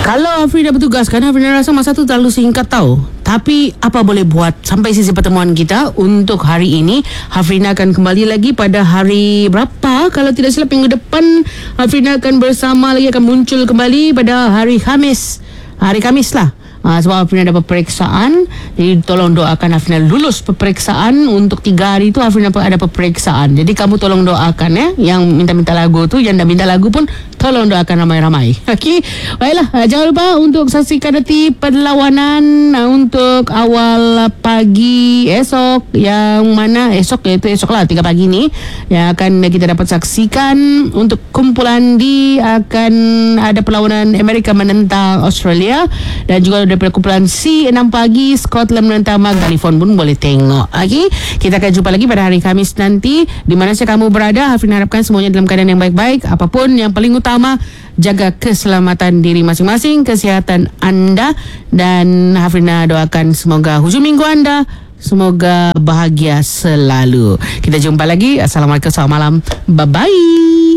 Kalau Afrina bertugas, kan Afrina rasa masa tu terlalu singkat tau. Tapi apa boleh buat, sampai sisi pertemuan kita untuk hari ini, Afrina akan kembali lagi pada hari berapa? Kalau tidak silap minggu depan, Afrina akan bersama lagi, akan muncul kembali pada hari Khamis. Hari Khamis lah. Sebab Afrina ada peperiksaan. Jadi tolong doakan Afrina lulus peperiksaan. Untuk 3 hari tu Afrina ada peperiksaan. Jadi kamu tolong doakan ya. Yang minta-minta lagu tu, yang dah minta lagu pun tolong doakan ramai-ramai. Okey. Baiklah, jangan lupa untuk saksikan nanti perlawanan untuk awal pagi esok. Yang mana esok, iaitu esok lah 3 pagi ni, yang akan kita dapat saksikan. Untuk kumpulan D akan ada perlawanan Amerika menentang Australia. Dan juga daripada kumpulan C 6 pagi Scotland menentang Magdalifon pun boleh tengok. Okay? Kita akan jumpa lagi pada hari Khamis nanti. Di mana saja kamu berada, Hafrina harapkan semuanya dalam keadaan yang baik-baik. Apapun yang paling utama, jaga keselamatan diri masing-masing, kesihatan anda. Dan Hafrina doakan semoga hujung minggu anda semoga bahagia selalu. Kita jumpa lagi. Assalamualaikum, selamat malam. Bye-bye.